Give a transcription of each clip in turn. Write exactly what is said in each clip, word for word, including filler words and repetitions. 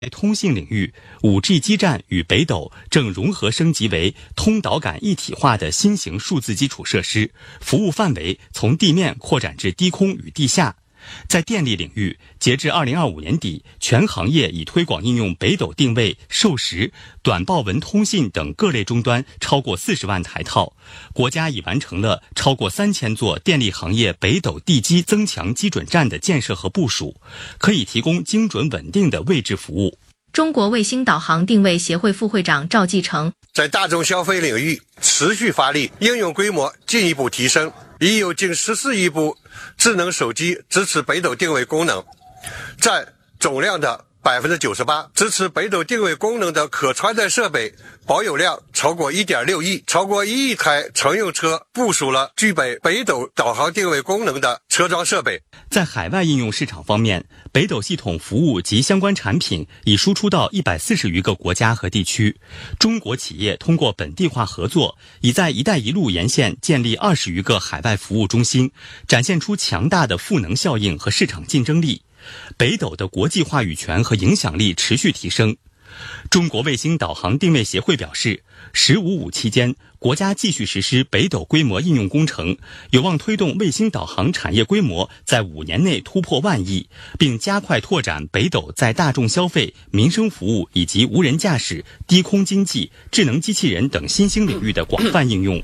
在通信领域， 五 G 基站与北斗正融合升级为通导感一体化的新型数字基础设施，服务范围从地面扩展至低空与地下。在电力领域，截至二零二五年底，全行业已推广应用北斗定位、授时、短报文通信等各类终端超过四十万台套。国家已完成了超过三千座电力行业北斗地基增强基准站的建设和部署，可以提供精准稳定的位置服务。 中国卫星导航定位协会副会长赵继成在大众消费领域持续发力，应用规模进一步提升，已有近十四亿部智能手机支持北斗定位功能，占总量的 百分之九十八， 支持北斗定位功能的可穿戴设备保有量超过 一点六亿，超过一亿台乘用车部署了具备北斗导航定位功能的车装设备。 在海外应用市场方面，北斗系统服务及相关产品已输出到一百四十余个国家和地区。中国企业通过本地化合作，已在“一带一路”沿线建立二十余个海外服务中心，展现出强大的赋能效应和市场竞争力。北斗的国际话语权和影响力持续提升。中国卫星导航定位协会表示，十五五期间，国家继续实施北斗规模应用工程，有望推动卫星导航产业规模在五年内突破万亿，并加快拓展北斗在大众消费、民生服务以及无人驾驶、低空经济、智能机器人等新兴领域的广泛应用。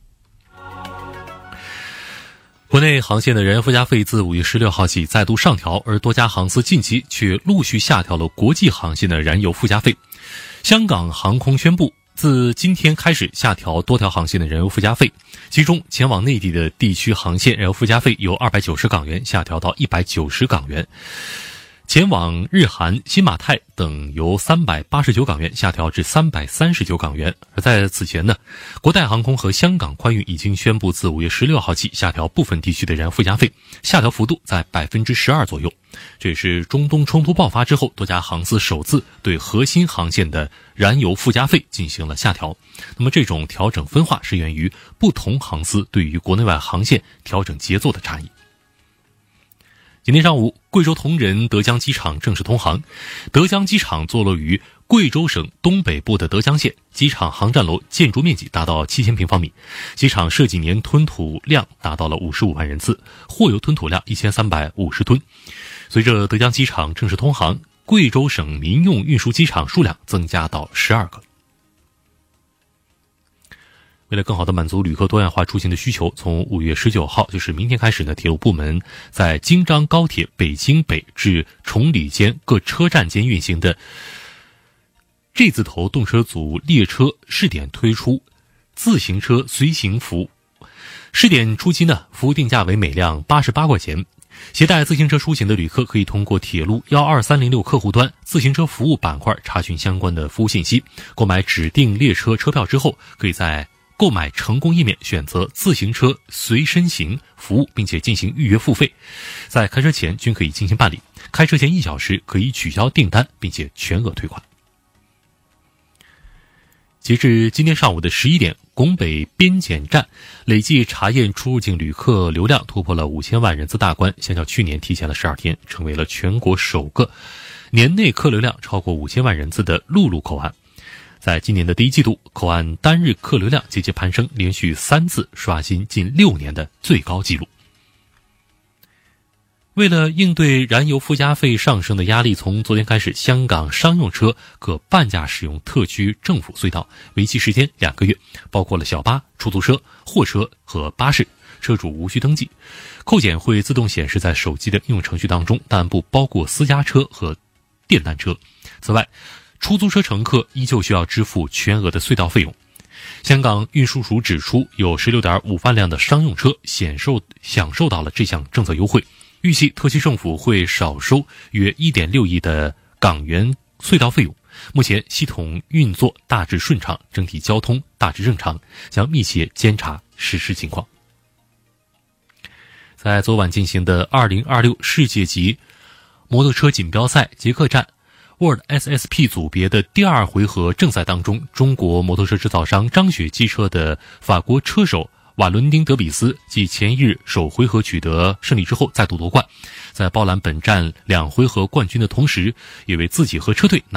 国内航线的燃油附加费自五月十六号起再度上调，而多家航司近期却陆续下调了国际航线的燃油附加费。香港航空宣布，自今天开始下调多条航线的燃油附加费，其中前往内地的地区航线燃油附加费由二百九十港元下调到一百九十港元。前往日韩、新马泰等由三百八十九港元下调至三百三十九港元。而在此前呢，国泰航空和香港宽运已经宣布自五月十六号起下调部分地区的燃油附加费，下调幅度在 百分之十二 左右。这也是中东冲突爆发之后多家航司首次对核心航线的燃油附加费进行了下调。那么这种调整分化是源于不同航司对于国内外航线调整节奏的差异。今天上午，贵州铜仁德江机场正式通航。德江机场坐落于贵州省东北部的德江县，机场航站楼建筑面积达到七千平方米，机场设计年吞吐量达到了五十五万人次，货邮吞吐量一千三百五十吨。随着德江机场正式通航，贵州省民用运输机场数量增加到十二个。为了更好地满足旅客多样化出行的需求，从五月十九号，就是明天开始呢，铁路部门在京张高铁北京北至崇礼间各车站间运行的 G 字头动车组列车试点推出自行车随行服务。试点初期呢，服务定价为每辆八十八块钱。携带自行车出行的旅客可以通过铁路一二三零六客户端自行车服务板块查询相关的服务信息，购买指定列车车票之后，可以在购买成功页面选择自行车随身行服务，并且进行预约付费，在开车前均可以进行办理，开车前一小时可以取消订单并且全额退款。截至今天上午的十一点，拱北边检站累计查验出入境旅客流量突破了五千万人次大关，相较去年提前了十二天，成为了全国首个年内客流量超过五千万人次的陆路口岸。在今年的第一季度，口岸单日客流量节节攀升，连续三次刷新近六年的最高纪录。为了应对燃油附加费上升的压力，从昨天开始，香港商用车可半价使用特区政府隧道，为期时间两个月，包括了小巴、出租车、货车和巴士，车主无需登记，扣减会自动显示在手机的应用程序当中，但不包括私家车和电单车。此外，出租车乘客依旧需要支付全额的隧道费用。香港运输署指出，有 十六点五万辆的商用车享受享受到了这项政策优惠，预计特区政府会少收约 一点六亿的港元隧道费用。目前系统运作大致顺畅，整体交通大致正常，将密切监察实施情况。在昨晚进行的二零二六世界级摩托车锦标赛捷克站World S S P 组别的第二回合正赛当中，中国摩托车制造商张雪机车的法国车手瓦伦丁·德比斯继前一日首回合取得胜利之后再度夺冠，在包揽本站两回合冠军的同时，也为自己和车队拿